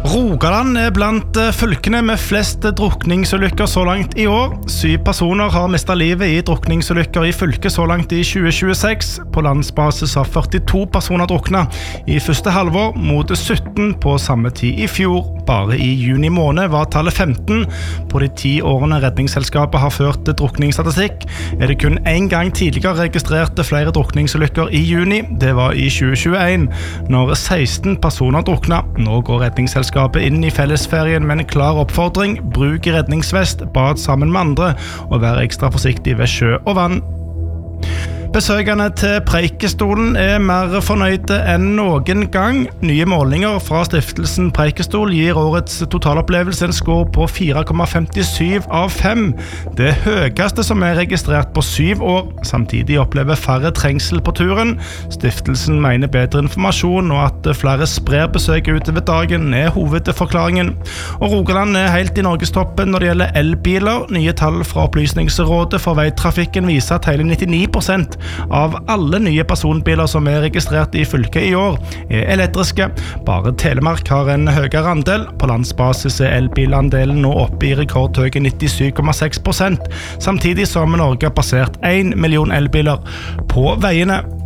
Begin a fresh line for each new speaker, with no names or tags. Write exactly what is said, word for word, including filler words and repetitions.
Rogaland er blant fylkene med flest drukningsulykker så langt i år. Syv personer har mistet livet i drukningsulykker i fylket så langt i tjue tjueseks. På landsbasis har førtito personer druknet i første halvår mot sytten på samme tid i fjor. Bare i juni måned var tallet femten. På de ti årene redningsselskapet har ført drukningsstatistikk, er det kun en gang tidligere registrert flere drukningsulykker i juni. Det var i tjue tjueen, når seksten personer druknet. Nå går redningsselskapet inn i fellesferien med en klar oppfordring: bruk redningsvest, bad sammen med andre og vær ekstra forsiktig ved sjø og vann. Besøkende til Preikestolen er mer fornøyde enn noen gang. Nye målinger fra stiftelsen Preikestol gir årets totalopplevelse en score på fire komma femtisju av fem. Det høyeste som er registrert på syv år. Samtidig opplever færre trengsel på turen. Stiftelsen mener bedre informasjon og at flere sprer besøk utover dagen er hovedforklaringen. Og Rogaland er helt i Norgestoppen når det gjelder elbiler. Nye tall fra Opplysningsrådet for veitrafikken viser at hele nittini prosent av alle nye personbiler som er registrert i fylket i år er elektriske. Bare Telemark har en høyere andel. På landsbasis er elbilandelen nå oppe i rekordhøye nittisju komma seks prosent, samtidig som Norge har passert en million elbiler på veiene.